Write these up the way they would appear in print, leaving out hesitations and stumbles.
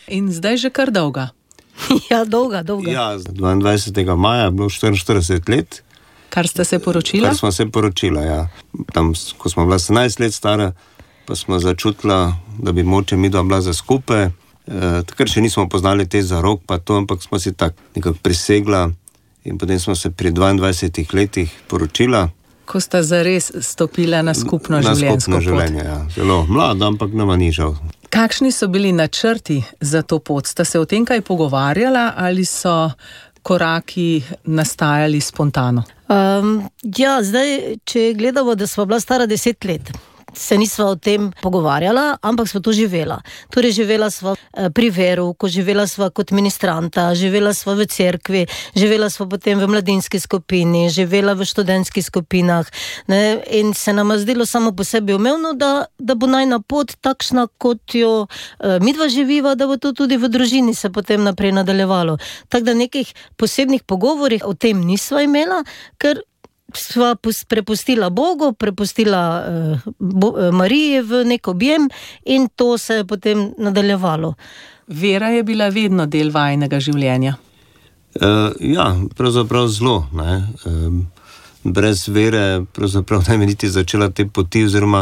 In zdaj že kar dolga. Ja, dolga. Ja, 22. maja je bilo 44 let. Kar ste se poročila? Kar smo se poročila, ja. Tam, ko smo bila 17 let stara, pa smo začutila, da bi moče midva bila za skupaj. Takrat še nismo poznali te zarok, pa to, ampak smo si tako nekako prisegla in potem smo se pri 22 letih poročila. Ko sta zares stopila na skupno življenjsko pot. Življenje, ja. Zelo mlada, ampak nama ni žal. Kakšni so bili načrti za to pot? Sta se o tem kaj pogovarjala ali so koraki nastajali spontano? Ja, zdaj, če gledamo, da sva bila stara 10 let, se nisva o tem pogovarjala, ampak sva to živela. Torej, živela sva pri verouku, živela sva kot ministranta, živela sva v cerkvi, živela sva potem v mladinski skupini, živela v študentskih skupinah, ne? In se nama zdelo samo po sebi umevno, da bo najna pot takšna, kot jo midva živiva, da bo to tudi v družini se potem naprej nadaljevalo. Tako da nekih posebnih pogovorih o tem nisva imela, ker sva prepustila Bogu, prepustila Mariji v nek objem in to se je potem nadaljevalo. Vera je bila vedno del vajinega življenja. Ja, pravzaprav zelo. Ne? Brez vere pravzaprav ne bi niti začela te poti, oziroma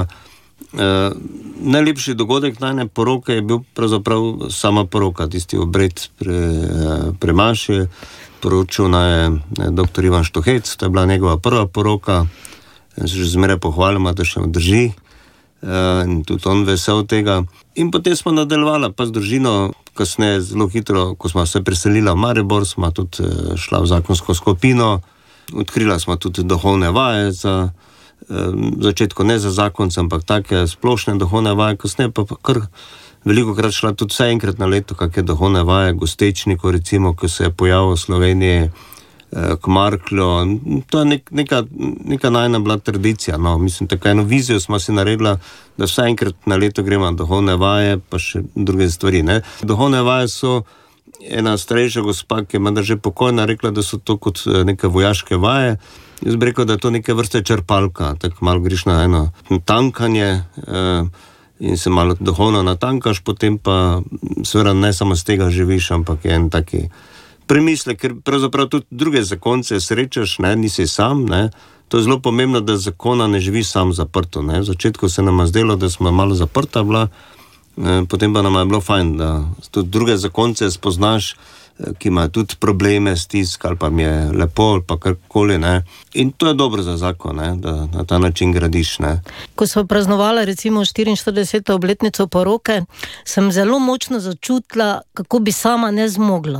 najlepši dogodek najne poroke je bil pravzaprav sama poroka, tisti obred pre maši. Poročil je dr. Ivan Štuhec, to je bila njegova prva poroka, se že zmeraj pohvalimo, da še drži, in tudi on vesel tega. In potem smo nadaljevala pa z družino, kasneje zelo hitro, ko smo se preselila v Maribor, smo tudi šla v zakonsko skupino, odkrila smo tudi duhovne vaje, za začetku ne za zakonce, ampak take splošne duhovne vaje, kasneje pa kar veliko krat šla tudi vse enkrat na leto, kakšne duhovne vaje, gostečniku recimo, ko se je pojavil v Sloveniji k Marklju. To je neka najna bila tradicija. No. Mislim, tako eno vizijo smo si naredila, da vse enkrat na leto gremo na duhovne vaje, pa še druge stvari. Ne. Duhovne vaje so ena starejša gospa, ki je že pokojna, rekla, da so to kot neke vojaške vaje. Jaz bi rekel, da je to neke vrste črpalka, tako malo greš na eno tankanje, in se malo duhovno natankaš, potem pa seveda ne samo z tega živiš, ampak je en taki premislek, ker pravzaprav tudi druge zakonce srečaš, ne, nisi sam, ne. To je zelo pomembno, da zakona ne živi sam zaprto, ne. V začetku se nam je zdelo, da smo malo zaprta bila, potem pa nam je bilo fajn, da tudi druge zakonce spoznaš, ki imajo tudi probleme, stisk, ali pa mi je lepo, ali pa karkoli, ne. In to je dobro za zakon, ne, da na ta način gradiš, ne. Ko smo praznovali recimo 44. obletnico poroke, sem zelo močno začutila, kako bi sama ne zmogla.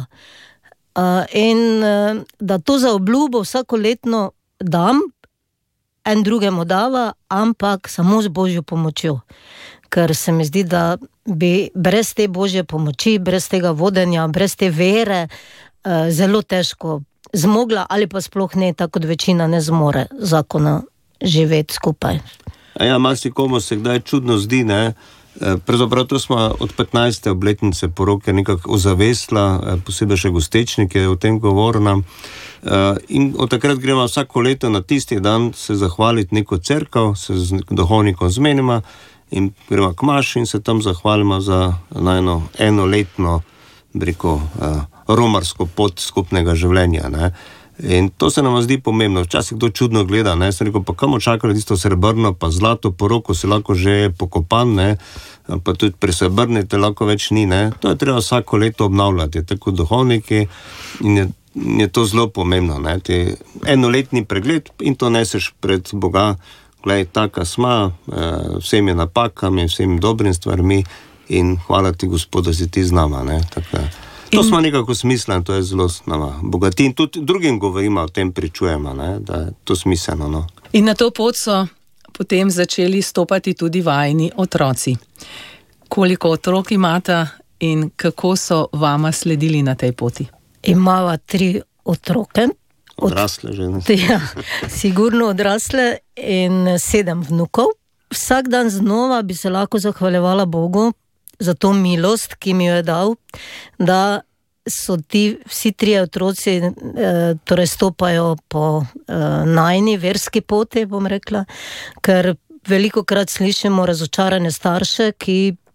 In da to za obljubo vsakoletno dam, en drugemu dava, ampak samo z Božjo pomočjo. Ker se mi zdi, da bi brez te Božje pomoči, brez tega vodenja, brez te vere zelo težko zmogla, ali pa sploh ne, tako kot večina ne zmore zakona živeti skupaj. Ja, marsikomu se kdaj čudno zdi, ne. Pravzaprav to smo od 15. obletnice poroke nekako ozavestila, posebej še gostečnik je o tem govoril nam. In od takrat gremo vsako leto na tisti dan se zahvaliti neko cerkev, se z duhovnikom zmenima in gremo k maši in se tam zahvalimo za enoletno, breko, romarsko pot skupnega življenja, ne. In to se nam zdi pomembno. Včasih kdo čudno gleda, ne. Sem rekel, pa kamo čakali tisto srebrno, pa zlato poroko se lahko že pokopan, ne. Pa tudi pri srebrni te lahko več ni, ne. To je treba vsako leto obnavljati, tako duhovniki, in je to zelo pomembno, ne. Ti enoletni pregled in to neseš pred Boga, glej, taka sma, vsemi napakami, vsemi dobrim stvarmi in hvala ti, Gospod, da si ti z nama, ne. Tako, to smo nekako smisleni, to je zelo nama bogati in tudi drugim govorimo, o tem pričujemo, ne, da je to smiselno, no. In na to pot so potem začeli stopati tudi vajini otroci. Koliko otrok imata in kako so vama sledili na tej poti? Imava 3 otroke. Odrasle že, ne? Ja, sigurno odrasle in 7 vnukov. Vsak dan znova bi se lahko zahvaljevala Bogu za to milost, ki mi jo je dal, da so ti vsi 3 otroci torej stopajo po najni verski poti, bom rekla, ker velikokrat slišimo razočarane starše, ki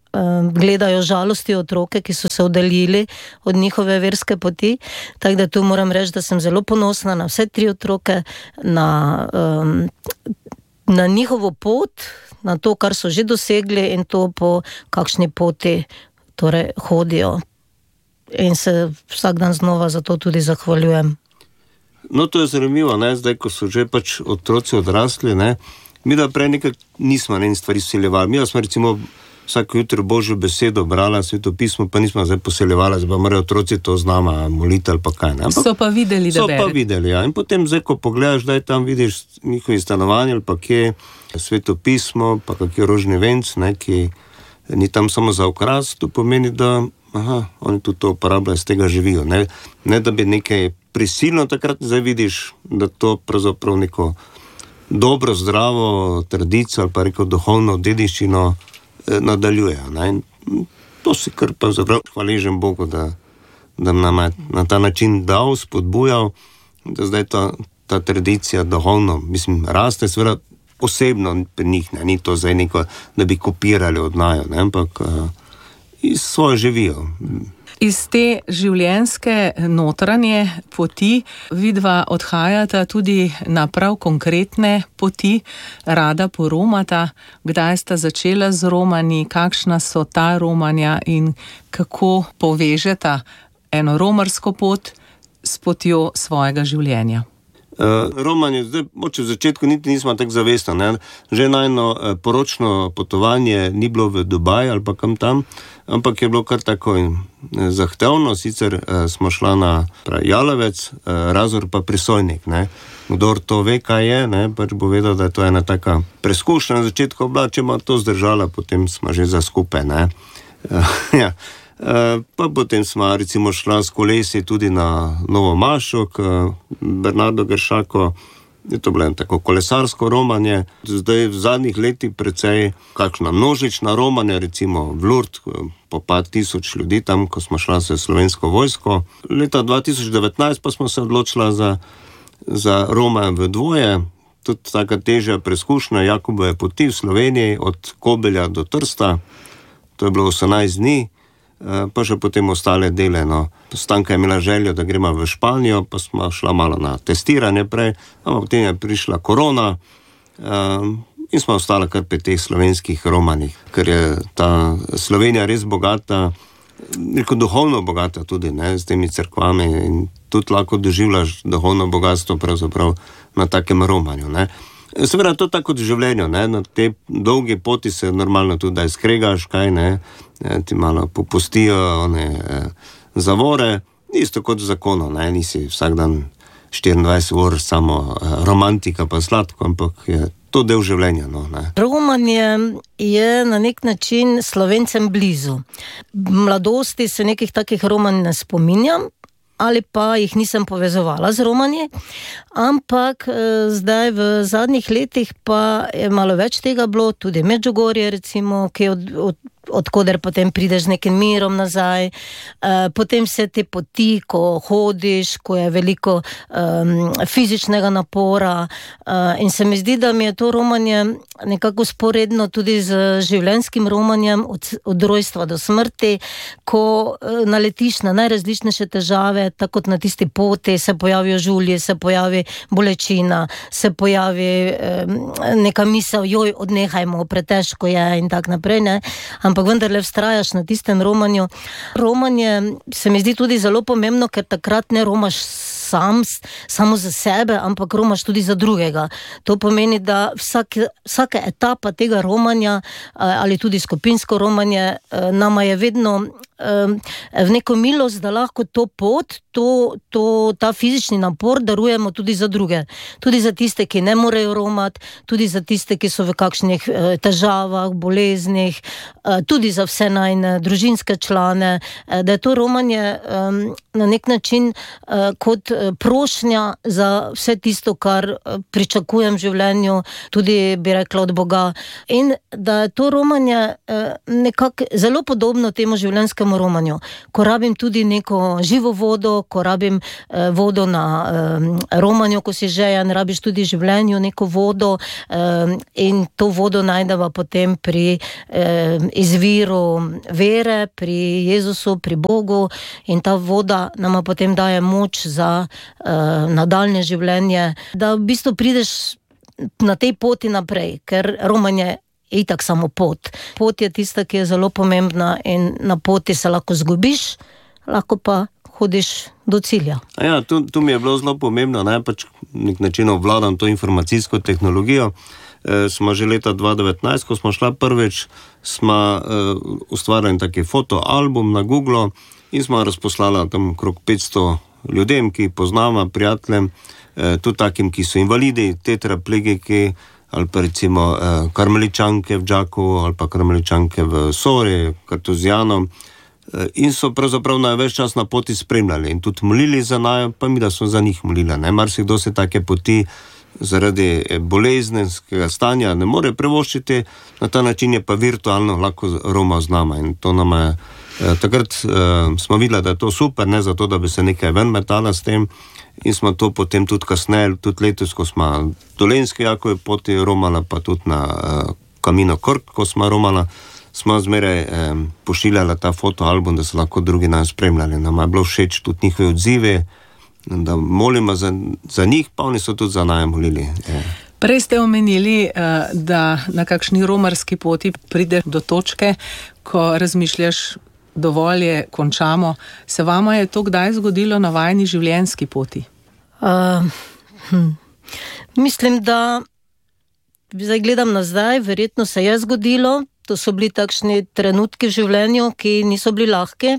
gledajo žalosti otroke, ki so se oddaljili od njihove verske poti. Tako da tu moram reči, da sem zelo ponosna na vse 3 otroke, na njihovo pot, na to, kar so že dosegli in to, po kakšni poti torej hodijo. In se vsak dan znova za to tudi zahvaljujem. No, to je zanimivo, ne? Zdaj, ko so že pač otroci odrasli, ne? Mi da prej nekaj nismo stvari vseljevali. Mi smo recimo vsako jutro Božjo besedo brala, Sveto pismo, pa nismo zdaj poseljevali, zdaj pa morajo otroci to z nama moliti ali pa kaj. Ne? So pa videli, da so pa videli, ja. In potem zdaj, ko pogledaš, da je tam vidiš njihovi stanovanje ali pa kje Sveto pismo, pa kak je rožni venc, ne, ki ni tam samo za okras, to pomeni, da oni tudi to uporabljajo, z tega živijo. Ne da bi nekaj prisilno takrat zdaj vidiš, da to pravzaprav neko dobro, zdravo tradicijo ali pa rekel duhovno dediščino nadaljujejo. Ne? To si kar pa zaprav hvaležen Bogu, da nam je na ta način dal, spodbujal, da zdaj ta tradicija duhovno, mislim, raste, seveda osebno pri njih, ne? Ni to zdaj neko, da bi kopirali od naju, ne? Ampak svoje živijo. Iz te življenjske notranje poti vidva odhajata tudi na prav konkretne poti, rada poromata. Kdaj sta začela z romanji, kakšna so ta romanja in kako povežeta eno romarsko pot s potjo svojega življenja? Romanje, zdaj, moče v začetku niti nismo tako zavestni, ne? Že najno poročno potovanje ni bilo v Dubaj ali pa kam tam, ampak je bilo kar tako zahtevno, sicer smo šla na Jalovec, Razor pa Prisojnik, ne? Kdor to ve, kaj je, ne? Pač bo vedel, da je to ena taka preskušnja na začetku bila, če ima to zdržala, potem smo že za skupaj, ne? Ja. Pa potem smo recimo šla s kolesi tudi na Novo Mašo k Bernardo Gršako. Je to bilo tako kolesarsko romanje. Zdaj v zadnjih letih precej kakšna množična romanja, recimo v Lourdes, po 5000 ljudi tam, ko smo šla s slovensko vojsko. Leta 2019 pa smo se odločila za romanje v dvoje. Tudi taka težja preskušnja Jakobove poti v Sloveniji od Kobelja do Trsta. To je bilo 18 dni. Pa še potem ostale dele. No. Stanka je imela željo, da gremo v Španijo, pa smo šla malo na testiranje prej, ampak potem je prišla korona in smo ostala kar pri teh slovenskih romanih, ker je ta Slovenija res bogata, neko duhovno bogata tudi, ne, s temi cerkvami in tudi lahko doživljaš duhovno bogatstvo pravzaprav na takem romanju, ne. Seveda to tako v življenju, ne, na te dolgi poti se normalno tudi da skregaš, kaj ne, ti malo popustijo zavore, isto kot v zakonu, ne, nisi vsak dan 24 ur samo romantika pa sladko, ampak je to del življenja, no, ne. Romanje je na nek način Slovencem blizu. V mladosti se nekih takih romanj ne spominjam, ali pa jih nisem povezovala z romanji, ampak zdaj v zadnjih letih pa je malo več tega bilo, tudi Medžugorje recimo, ki odkoder potem prideš z nekim mirom nazaj, potem vse te poti, ko hodiš, ko je veliko fizičnega napora in se mi zdi, da mi je to romanje nekako sporedno tudi z življenjskim romanjem od rojstva do smrti, ko naletiš na najrazličnejše težave, tako kot na tisti poti, se pojavijo žulje, se pojavi bolečina, se pojavi neka misel, joj, odnehajmo, pretežko je in tak naprej, ne? Ampak vendarle vztrajaš na tistem romanju. Romanje se mi zdi tudi zelo pomembno, ker takrat ne romaš samo za sebe, ampak romaš tudi za drugega. To pomeni, da vsaka etapa tega romanja ali tudi skupinsko romanje nama je vedno v neko milost, da lahko to pot, ta fizični napor darujemo tudi za druge. Tudi za tiste, ki ne morejo romati, tudi za tiste, ki so v kakšnih težavah, boleznih, tudi za vse najne družinske člane, da je to romanje na nek način kot prošnja za vse tisto, kar pričakujem v življenju, tudi bi rekla od Boga. In da je to romanje nekako zelo podobno temu življenjskemu romanju. Ko rabim tudi neko živo vodo, ko rabim vodo na romanju, ko si žejen, rabiš tudi v življenju neko vodo in to vodo najdeva potem pri izviru vere, pri Jezusu, pri Bogu in ta voda nama potem daje moč za nadaljnje življenje, da v bistvu prideš na tej poti naprej, ker romanje je itak samo pot. Pot je tista, ki je zelo pomembna in na poti se lahko zgubiš, lahko pa hodiš do cilja. Ja, tu mi je bilo zelo pomembno, pač nek način obvladam to informacijsko tehnologijo. Smo že leta 2019, ko smo šla prvič, smo ustvarjali taki fotoalbum na Google in smo razposlala tam okrog 500 ljudem, ki poznamo, prijateljem, tudi takim, ki so invalidi, tetraplegiki, ali pa recimo karmeličanke v Đakovu, ali pa karmeličanke v Sori, kartuzijanom, in so pravzaprav več čas na poti spremljali in tudi molili za naju, pa mi da smo za njih molili. Marsikdo se take poti zaradi bolezenskega stanja ne more prevoščiti, na ta način je pa virtualno lahko romal z nama in to nam je takrat smo videli, da je to super, ne zato, da bi se nekaj ven metala s tem in smo to potem tudi kasneje, tudi letos, ko smo Dolenjski Jakove poti romala, pa tudi na Kamino Krk, ko smo romala, smo zmeraj pošiljala ta fotoalbum, da so lahko drugi nas spremljali. Nam je bilo všeč tudi njihovi odzivi, da molimo za njih, pa oni so tudi za naj molili. Prej ste omenili, da na kakšni romarski poti pride do točke, ko razmišljaš, dovolj je, končamo. Se vama je to kdaj zgodilo na vajni življenjski poti? Mislim, da zdaj gledam nazaj, verjetno se je zgodilo. To so bili takšni trenutki v življenju, ki niso bili lahki.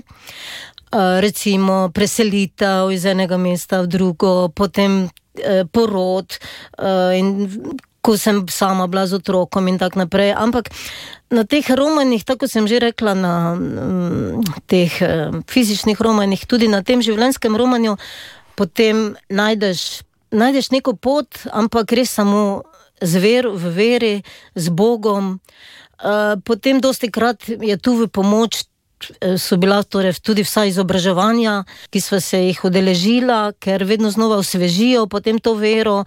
Recimo preselitev iz enega mesta v drugo, potem porod in ko sem sama bila z otrokom in tak naprej. Ampak na teh romanjih, tako sem že rekla, na teh fizičnih romanjih, tudi na tem življenjskem romanju, potem najdeš neko pot, ampak res samo v veri, z Bogom. Potem dosti krat je tu v pomoč so bila torej tudi vsa izobraževanja, ki sva se jih udeležila, ker vedno znova osvežijo potem to vero.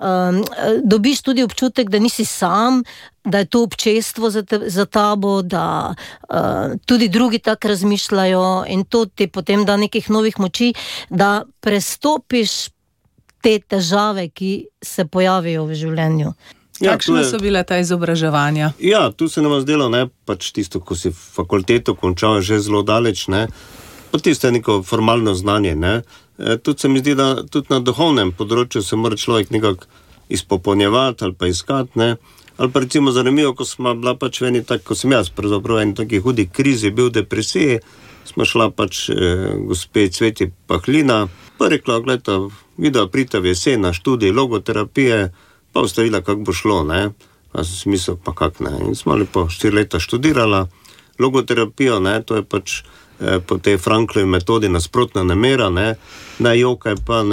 Dobiš tudi občutek, da nisi sam, da je to občestvo za tabo, da tudi drugi tako razmišljajo in to ti potem da nekih novih moči, da prestopiš te težave, ki se pojavijo v življenju. Kakšne so bile ta izobraževanja? Ja, tu se nam je zdelo, pač tisto, ko si fakulteto končal, že zelo daleč, pa tisto je neko formalno znanje, Tudi se mi zdi, da tudi na duhovnem področju se mora človek nekako izpopolnjevati ali pa iskati, Ali pa recimo zanimivo, ko smo bila pač v eni ko sem jaz pravzaprav v eni taki hudi krizi, bil v depresiji, smo šla pač gospe Cveti Pahlina, pa rekla, gledajte, videla prita v jesen na študij logoterapije, pa ustavila, kako bo šlo, Pa sem si mislil, pa kak ne. In smo lepo 4 leta študirala logoterapijo, to je pač po tej Franklovi metodi nasprotna namera, ne jokaj pa,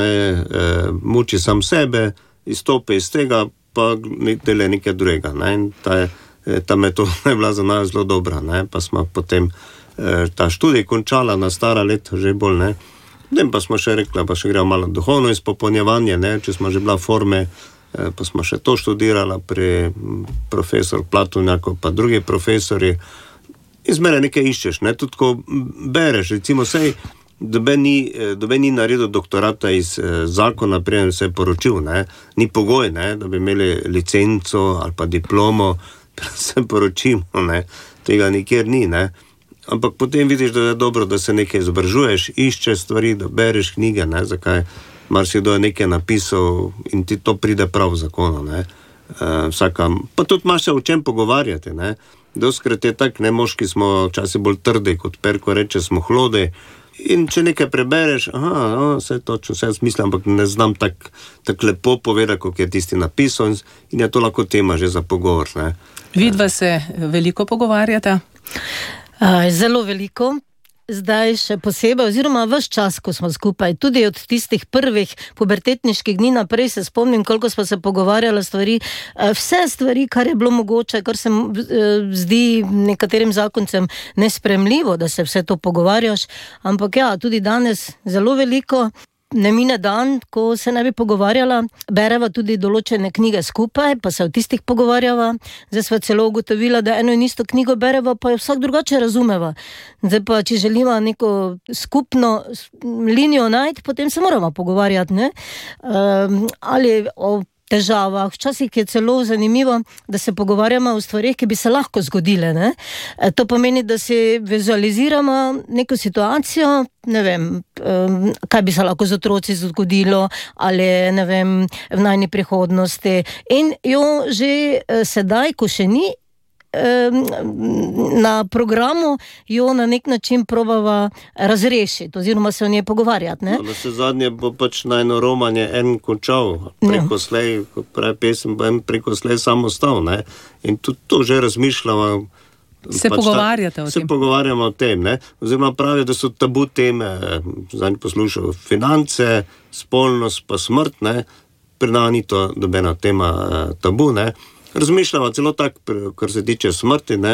muči sam sebe, izstopi iz tega, pa dele nekaj drugega, In ta metoda je bila za nas zelo dobra, Pa smo potem ta študij končala na stara leta, že bolj, Potem pa smo še rekla, pa še gremo malo duhovno izpopolnjevanje, če smo že bila forme, pa smo še to študirala pri profesor Platonjaku, pa drugi profesori. In zmeraj nekaj iščeš, tudi ko bereš, recimo sej, doben ni naredil doktorata iz zakona, preden se je poročil, Ni pogoj, da bi imeli licenco ali pa diplomo, preden se poročimo, Tega nikjer ni, Ampak potem vidiš, da je dobro, da se nekaj izobražuješ, iščeš stvari, da bereš knjige, Zakaj marsikdo je nekaj napisal in ti to pride prav v zakonu, pa tudi imaš se o čem pogovarjati, Doskrat je tak, moški smo včasih bolj trdi, kot Perko reče, smo hlodi. In če nekaj prebereš, vse točno, vse jaz mislim, ampak ne znam tako lepo povedati, kot je tisti napisal in je to lahko tema že za pogovor, Vidva se veliko pogovarjata? Zelo veliko. zdaj še posebej, oziroma ves čas, ko smo skupaj, tudi od tistih prvih pubertetniških dni naprej se spomnim, koliko smo se pogovarjali stvari, vse stvari, kar je bilo mogoče, kar se zdi nekaterim zakoncem nespremljivo, da se vse to pogovarjaš, ampak ja, tudi danes zelo veliko. Ne mine dan, ko se ne bi pogovarjala, bereva tudi določene knjige skupaj, pa se o tistih pogovarjava. Zdaj sva celo ugotovila, da eno in isto knjigo bereva, pa jo vsak drugače razumeva. Zdaj pa, če želimo neko skupno linijo najti, potem se moramo pogovarjati, ne? Ali o težavah. Včasih je celo zanimivo, da se pogovarjamo o stvarih, ki bi se lahko zgodile, ne? To pomeni, da si vizualiziramo neko situacijo, ne vem, kaj bi se lahko z otroci zgodilo, ali ne vem, v najni prihodnosti. In jo že sedaj, ko še ni na programu, jo na nek način probava razrešiti, oziroma se o njej pogovarjati, ne? No, se zadnje bo pač najno romanje en končal, preko slej, ko pravi pesem, bo en preko slej sam ostal, ne? In tudi to že razmišljamo. Se pogovarjate o tem? Se pogovarjamo o tem, ne? Oziroma pravijo, da so tabu teme, zadnji poslušal, finance, spolnost pa smrt, ne? Pri nas ni to dobena tema tabu, ne? Razmišljamo celo tako, kar se tiče smrti, ne,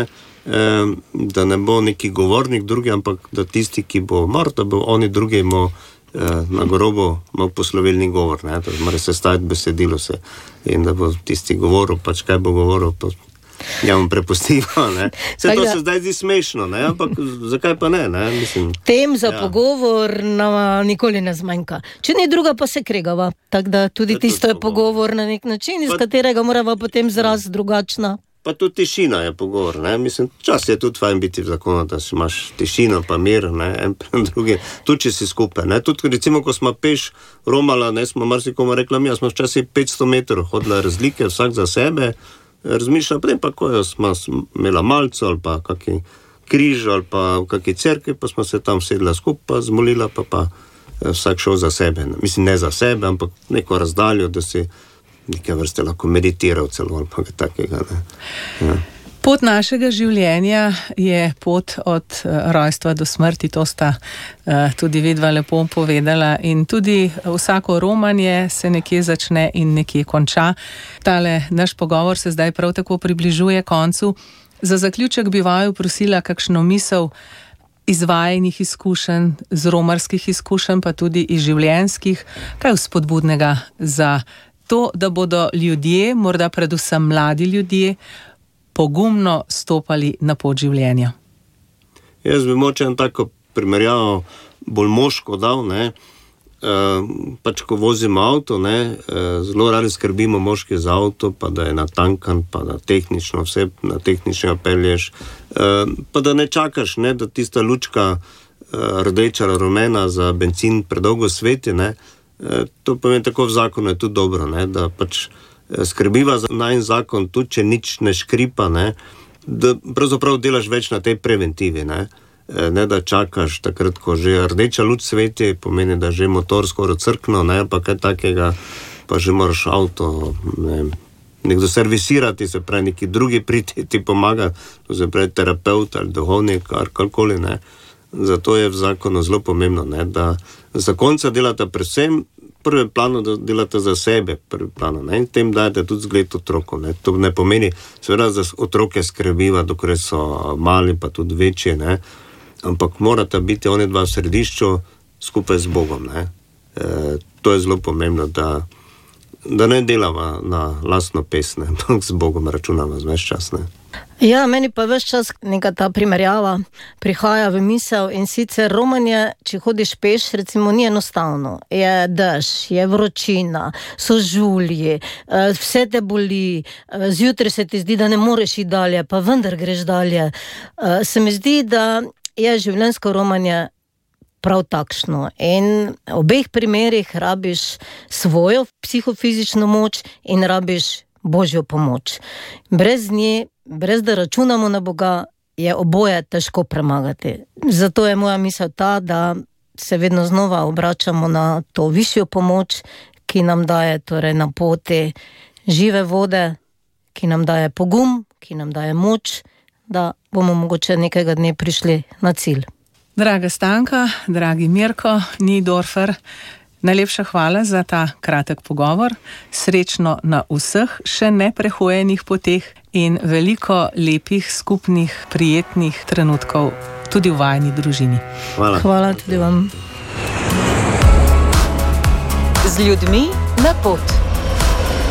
da ne bo neki govornik drugi, ampak da tisti, ki bo umrl, da bo oni drugi imel na grobu imel poslovilni govor, ne, da mora se staviti besedilo se in da bo tisti govoril, pač kaj bo govoril, pa ja mu prepustiva, ne. Se to se zdaj zdi smešno, ne, ampak zakaj pa ne, mislim. Tem za pogovor nama nikoli ne zmanjka. Če ni druga, pa se kregava. Tako da tudi tisto je pogovor na nek način, iz katerega morava potem zraz drugačna. Pa tudi tišina je pogovor, ne, mislim, čas je tudi fajn biti v zakonu, da si imaš tišino pa mir, ne, en pri drugi, tudi če si skupaj, ne, tudi recimo, ko smo peš romala, ne, smo marsikomu rekla, mi smo včasih 500 metrov hodila razlike, vsak za sebe, razmišljala, potem pa ko smo imela malco ali pa kakšen križ ali pa v kakšni cerkvi, pa smo se tam sedla skupaj, zmolila, pa vsak šel za sebe. Mislim, ne za sebe, ampak neko razdaljo, da si neke vrste lahko meditiral celo ali pa takega, ne. Ja. Pot našega življenja je pot od rojstva do smrti, to sta tudi vidva lepo povedala, in tudi vsako romanje se nekje začne in nekje konča. Tale naš pogovor se zdaj prav tako približuje koncu. Za zaključek bi vaju prosila kakšno misel iz vajinih izkušenj, z romarskih izkušenj, pa tudi iz življenjskih, kaj vzpodbudnega za to, da bodo ljudje, morda predvsem mladi ljudje, pogumno stopali na pot življenja. Jaz bi moče en tako primerjavo bolj moško dal, ne, pač ko vozimo avto, ne, zelo radi skrbimo moški za avto, pa da je natankan, pa da tehnično vse, na tehnično pelješ, pa da ne čakaš, ne, da tista lučka rdeča, rumena za bencin predolgo sveti, ne, to pomeni tako v zakonu je tudi dobro, ne, da pač skrbiva za najin zakon, tudi če nič ne škripa, ne, da pravzaprav delaš več na tej preventivi, ne da čakaš takrat, ko že rdeča luč sveti, pomeni, da že motor skoraj crkno, ne, pa kaj takega, pa že moraš avto, ne, nekdo servisirati, se pravi, neki drugi priti ti pomaga, to se pravi terapeut ali duhovnik, karkoli, ne. Zato je v zakonu zelo pomembno, ne, da zakonca delata predvsem prvi planu, da delate za sebe, prvi planu, ne, in tem dajete tudi zgled otrokom, ne, to ne pomeni, seveda za otroke skrbiva, dokler so mali, pa tudi večji, ne, ampak morata biti oni dva v središču skupaj z Bogom, ne, to je zelo pomembno, da ne delava na lastno pes, ne, ampak z Bogom računava ves čas, ne. Ja, meni pa ves čas neka ta primerjava prihaja v misel, in sicer romanje, če hodiš peš, recimo ni enostavno. Je dež, je vročina, so žulji, vse te boli, zjutraj se ti zdi, da ne moreš iti dalje, pa vendar greš dalje. Se mi zdi, da je življenjsko romanje prav takšno. In v obeh primerih rabiš svojo psihofizično moč in rabiš Božjo pomoč. Brez nje, brez da računamo na Boga, je oboje težko premagati. Zato je moja misel ta, da se vedno znova obračamo na to višjo pomoč, ki nam daje torej na poti žive vode, ki nam daje pogum, ki nam daje moč, da bomo mogoče nekega dne prišli na cilj. Draga Stanka, dragi Mirko Nidorfer, najlepša hvala za ta kratek pogovor. Srečno na vseh še neprehojenih poteh in veliko lepih, skupnih, prijetnih trenutkov tudi v vajini družini. Hvala. Hvala tudi vam. Z ljudmi na pot.